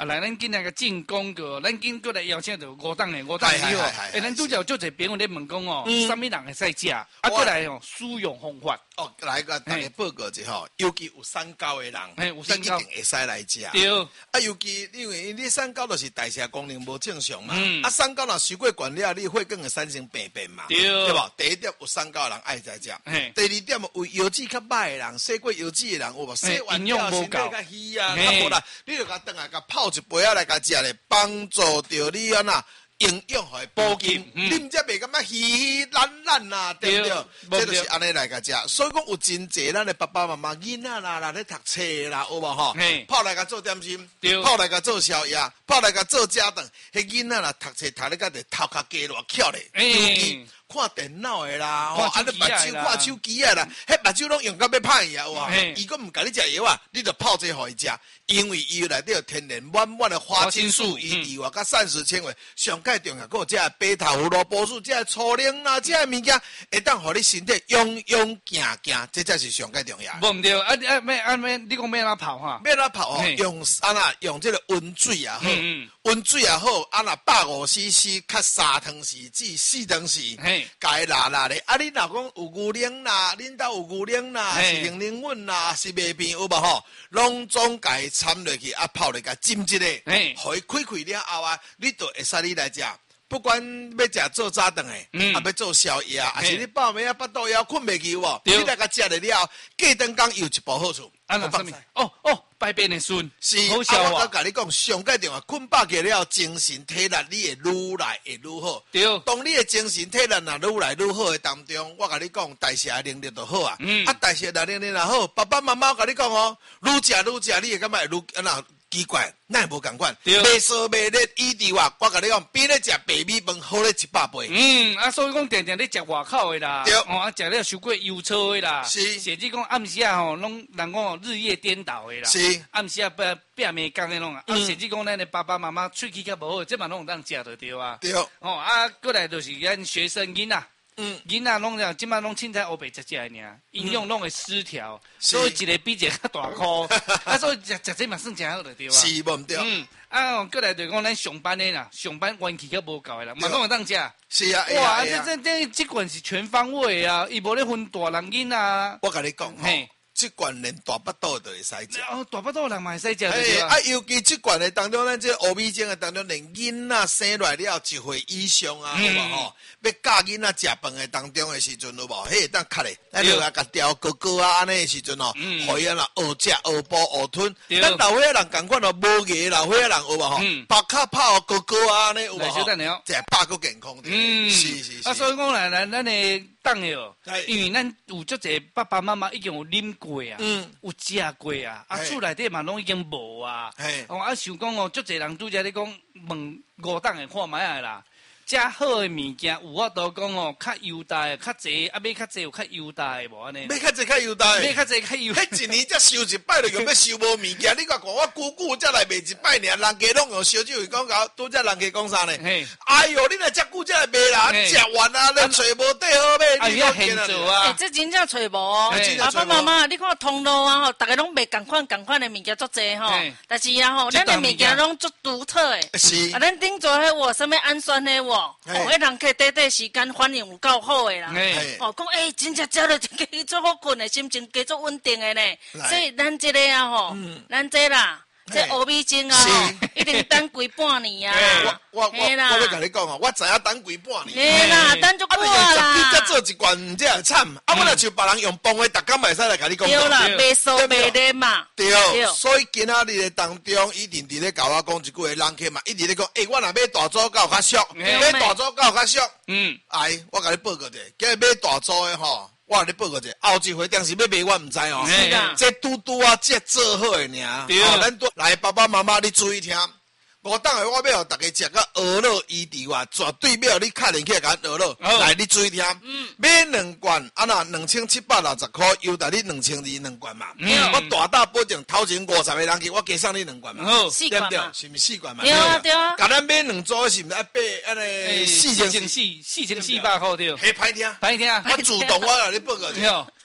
啊，来咱今那个进攻个，咱今过来邀请到5档的以后，咱拄则就一朋友咧问讲哦，什么人会使食？啊，过来哦，使用方法。 哦，来个大家报告一下，尤其有三高的人， 有三高一定会使来食。 对。 啊，尤其因为你三高就是代谢功能无正常嘛。啊，三高若受过管了，你会更会产生病变嘛。对吧？第一点有三高的人爱在食。第二点有油脂较歹的人，洗过油脂的人，有无？洗完了身体较虚啊，较无啦。你就甲等下甲泡一杯啊来甲食咧，帮助着你啊呐。营养互伊补给，你毋则袂感觉稀烂呐，对不对？这就是安尼来甲食。所以讲有真济咱的爸爸妈妈囡仔啦，咧读册啦，有无吼？泡来甲做点心，泡来甲做宵夜，泡来甲做家当。迄囡仔啦，读册读咧甲伫头壳加偌巧咧，尤其看电脑的啦，吼，啊，你目睭看手机的啦，迄目睭拢用到要歹去啊，有啊。伊佫毋甲你食药啊，你着泡这互伊食，因为伊内底有天然满满的花青素、以外甲膳食纤维，上介重要，佫有这贝塔胡萝卜素，这粗粮啦，这物件会当互你身体勇勇行行，这才是上介重要。 无毋对，你讲要哪泡哈？ 要哪泡哦？用这个温水也好，温水也好，150cc 较3汤匙至4汤匙。该辣的，啊！你若讲有牛奶啦，恁兜有牛奶啦，是零零粉啦，是麦片有无吼？拢总该掺落去，啊泡落甲浸一个，互伊开了后啊，你就会使你来食。不管要食做早顿的，啊要做宵夜，还是你饱暝啊腹肚枵困袂去无？你来甲食了，过顿工又一步好处。 我放心。排便的顺， 是。好消化。我甲你讲，上介重要，困饱去了，精神体力你会愈来会愈好。对。当你的精神体力若愈来愈好的当中，我甲你讲，代谢能力就好啊。啊，代谢能力若好，爸爸妈妈我甲你讲哦，愈食，你会感觉愈奇怪，那无共款。袂烧袂热，以之外，我甲你讲，比咧食白米饭好咧100倍。 所以讲定定咧食外口的啦， 对。 食了受过油炒的啦， 是。 甚至讲暗时啊吼，拢人讲日夜颠倒的啦， 是。 暗时啊拼暝工的拢啊，甚至讲咱的爸爸妈妈喙齿较无好，这嘛拢有当食就对啊。 对。 过来就是咱学生囡仔。囡仔拢讲，即摆拢凊彩黑白食尔，营养拢会失调，所以一个比一个较大颗，所以食这嘛算真好就对啊。 是无毋对。 过来就讲咱上班的啦，上班元气较无够的啦，嘛拢会当食。 是啊。 哇，这款是全方位啊，伊无咧分大人囡仔。 我甲你讲吼。这罐连大巴肚都会使食。 大巴肚人嘛会使食对啊。 尤其这罐的当中，咱这黑米精的当中，连囡仔生来了1岁以上啊，有无吼？要教囡仔食饭的当中的时阵，有无？迄会当卡咧，咱就来甲调哥哥啊，安尼的时阵哦，互伊啊学食、学步、学吞。咱老岁仔人共款哦，无艺老岁仔人有无吼？白卡泡哥哥啊，安尼有无吼？食饱个健康的。是。 所以讲来咱的当的哦，因为咱有足侪爸爸妈妈已经有啉过啊，有食过啊，厝内底嘛拢已经无啊。想讲哦，足侪人拄则咧讲问5档的看卖啊啦。食好的物件有法度讲哦，较优待较济，啊买较济有较优待无安尼？ 买较济较优待， 买较济较优。 迄一年才收一摆，就用要收无物件。你看我久才来卖一摆尔，人家拢用烧酒去讲搞，拄则人家讲啥呢？哎哟，你若遮久才来卖啦，食完啊，你找无底好买， 你要现做啊！ 这真正找无哦。爸爸妈妈，你看通路啊吼，大家拢卖共款的物件足济吼，但是啊吼，咱的物件拢足独特的。 是。 啊，咱顶做迄话，什么氨酸的话。迄人客短时间反应有够好的啦，讲真正食了加做好困的，心情加做稳定的呢。所以咱这个啊吼，咱这啦，这黑米精啊吼，一定等几半年啊。 我要甲你讲哦，我知影等几半年。 嘿啦，等足久啦。 你再做一罐，这会惨。我若像别人用崩的，逐工袂使来甲你讲。 对啦，袂熟袂热嘛。 对，所以今仔日的当中，一定伫咧甲我讲一句话，人客嘛一直咧讲，我若买大组较有较俗，买大组较有较俗。我甲你报告者，今日买大组的吼。我甲你报告者，后一回当时要买我毋知哦。 是啦， 这拄啊，这做好的尔。对，咱来爸爸妈妈，你注意听。5档的我要互大家食个鹅肉以之外，绝对要你敲进去甲鹅肉。来，你注意听。买2罐，2760块，优待你2200罐嘛。我大大保证头前50个人去，我加送你2罐嘛。 对不对？ 是毋是4罐嘛？ 对啊对啊。 甲咱买2组是毋是爱买安尼4400块对？ 嘿，歹听。 我主动我甲你报告者。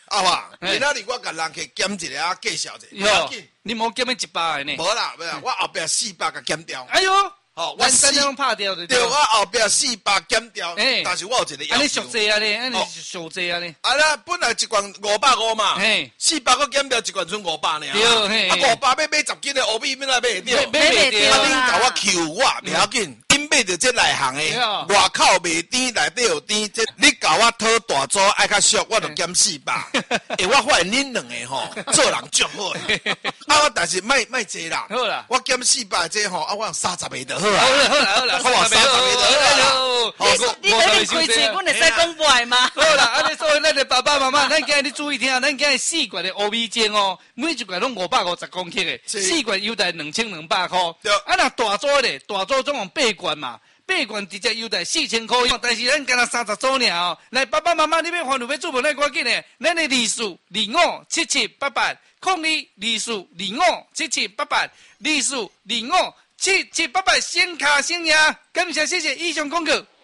啊哇，今仔日我甲人去减一个啊，介绍者。 哟，你冇减100个呢？ 无啦，我后壁400个减掉。 哎呦！ 哦， 我3种拍掉的。 对，我后壁400减掉，但是我有一个要求。 安尼俗济啊咧，安尼俗济啊咧。 啊啦，本来一罐550嘛，400个减掉一罐剩500呢。对，啊500要买10斤的乌米，哪来买掉？ 买袂掉啊！恁甲我求我，袂要紧。恁买着这内行的，外口袂甜，内底有甜。这你甲我讨大组爱较俗，我就减400。我发现恁两个吼，做人足好的。啊，我但是卖济啦。 好啦， 我减400这吼，啊，我用30个就好。 好啦， 我话30个就好。你等你开嘴，阮会使讲坏吗？ 好啦，安尼所以咱的爸爸妈妈，咱今日你注意听，咱今日4罐的乌米精哦，每一罐拢550公克的，4罐优待2200块。啊，那大组的，大组总共8罐嘛，8罐直接优待4000块。但是咱干那30组尔哦，来爸爸妈妈，你要欢迎要注文来赶紧的，咱的利数257788，控理利数257788，利数257788，先卡先赢，感谢谢以上广告。